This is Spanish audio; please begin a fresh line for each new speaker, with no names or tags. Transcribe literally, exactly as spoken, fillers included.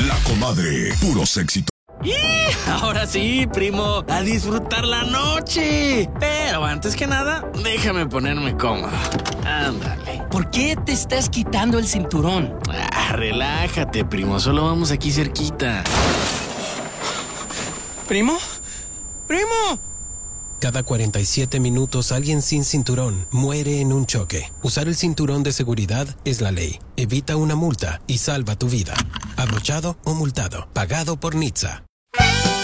La Comadre, puros éxitos.
¡Y! Ahora sí, primo, a disfrutar la noche. Pero antes que nada, déjame ponerme cómodo. Ándale.
¿Por qué te estás quitando el cinturón?
Ah, relájate, primo, solo vamos aquí cerquita.
¿Primo? ¡Primo!
Cada cuarenta y siete minutos alguien sin cinturón muere en un choque. Usar el cinturón de seguridad es la ley. Evita una multa y salva tu vida. Abrochado o multado. Pagado por N H T S A.